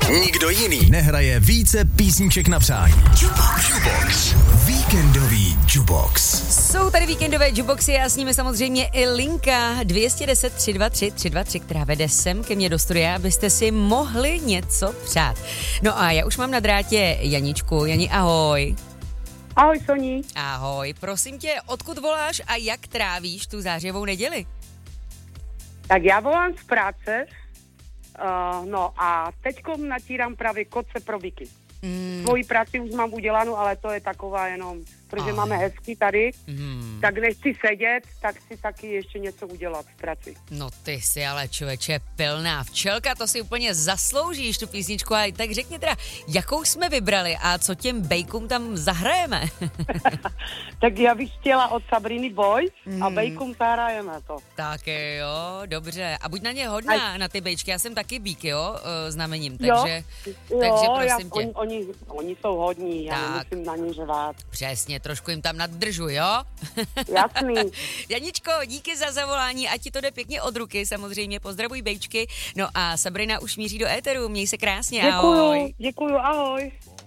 Nikdo jiný nehraje více písniček na přání. Jubox. Víkendový Jubox. Jsou tady víkendové Juboxy a s nimi samozřejmě i linka 210 323 323, která vede sem ke mně do studia, abyste si mohli něco přát. No a já už mám na drátě Janičku. Jani, ahoj. Ahoj, Soni. Ahoj, prosím tě, odkud voláš a jak trávíš tu zářivou neděli? Tak já volám z práce, no a teďko natírám právě koce pro Vicky. Svoji práci už mám udělanou, ale to je taková jenom, protože máme hezky tady, tak nechci sedět, tak si taky ještě něco udělat v práci. No ty jsi ale člověče pilná včelka, to si úplně zasloužíš tu písničku, a tak řekni teda, jakou jsme vybrali a co těm bejkům tam zahrajeme? Tak já bych chtěla od Sabriny Boys a bejkům zahrajeme to. Tak jo, dobře. A buď na ně hodná, na ty bejčky, já jsem taky bík, jo, znamením, takže prosím tě. Oni jsou hodní, já Tak. nemusím na ně řvát. Přesně, trošku jim tam naddržu, jo? Jasný. Janičko, díky za zavolání, ať ti to jde pěkně od ruky, samozřejmě, pozdravuj bejčky. No a Sabrina už míří do éteru, měj se krásně, ahoj. Děkuju, ahoj.